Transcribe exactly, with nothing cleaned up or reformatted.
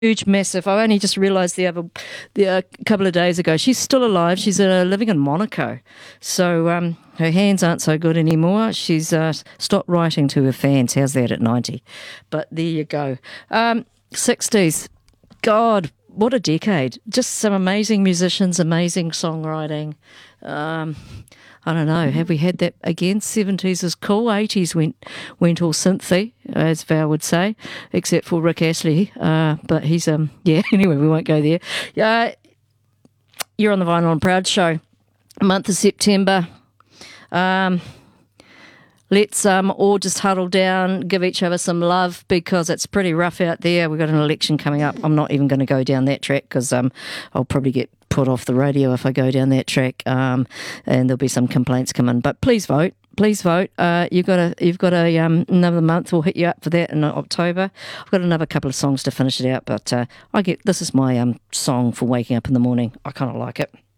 huge, massive. I only just realised the other, the uh, couple of days ago. She's still alive. She's uh, living in Monaco, so um, her hands aren't so good anymore. She's uh, stopped writing to her fans. How's that at ninety? But there you go. Um, sixties. God, what a decade! Just some amazing musicians, amazing songwriting. Um, I don't know. Have we had that again? Seventies is cool. Eighties went went all synthy, as Val would say, except for Rick Astley. Uh, but he's um yeah. Anyway, we won't go there. Uh, you're on the Vinyl and Proud show. Month of September. Um, let's um all just huddle down, give each other some love because it's pretty rough out there. We've got an election coming up. I'm not even going to go down that track because um I'll probably get put off the radio if I go down that track, um, and there'll be some complaints coming. But please vote, please vote. Uh, you've got a, you've got a um, another month. We'll hit you up for that in October. I've got another couple of songs to finish it out, but uh, I get this is my um song for waking up in the morning. I kind of like it.